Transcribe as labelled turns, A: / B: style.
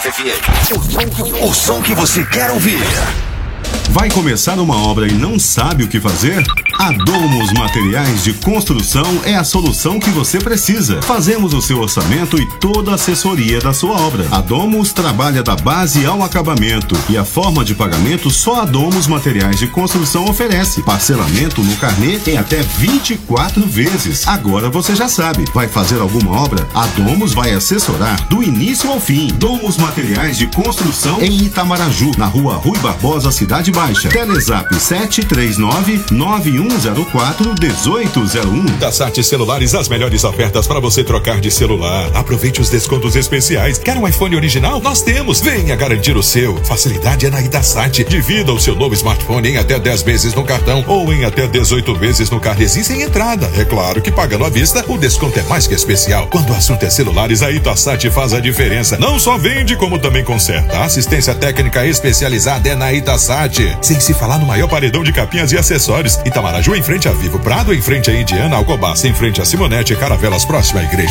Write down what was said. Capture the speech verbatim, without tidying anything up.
A: F M. O som que você quer ouvir.
B: Vai começar uma obra e não sabe o que fazer? A Domus Materiais de Construção é a solução que você precisa. Fazemos o seu orçamento e toda a assessoria da sua obra. A Domus trabalha da base ao acabamento e a forma de pagamento só a Domus Materiais de Construção oferece. Parcelamento no carnê em até vinte e quatro vezes. Agora você já sabe. Vai fazer alguma obra? A Domus vai assessorar do início ao fim. Domus Materiais de Construção em Itamaraju, na rua Rui Barbosa, Cidade Baixa. Telezap sete três nove, nove um zero quatro, um oito zero um.
C: Idasat Celulares, as melhores ofertas para você trocar de celular. Aproveite os descontos especiais. Quer um iPhone original? Nós temos. Venha garantir o seu. Facilidade é na Idasat. Divida o seu novo smartphone em até dez vezes no cartão ou em até dezoito vezes no carnezinho sem entrada. É claro que pagando à vista, o desconto é mais que especial. Quando o assunto é celulares, a Idasat faz a diferença. Não só vende, como também conserta. A assistência técnica especializada é na Idasat. Sem se falar no maior paredão de capinhas e acessórios. Itamaraju em frente a Vivo Prado, em frente a Indiana, Alcobaça em frente a Simonete, Caravelas próxima à igreja.